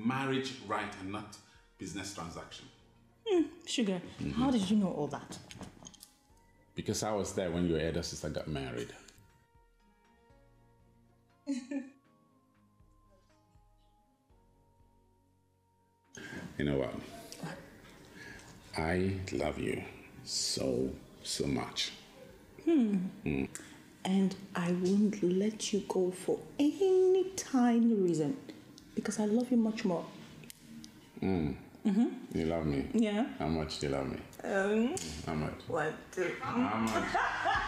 marriage right and not business transaction. Sugar, how did you know all that? Because I was there when your elder sister got married. You know what? I love you so much. And I won't let you go for any tiny reason because I love you much more. You love me? Yeah. How much do you love me? How much? 1, 2. How much?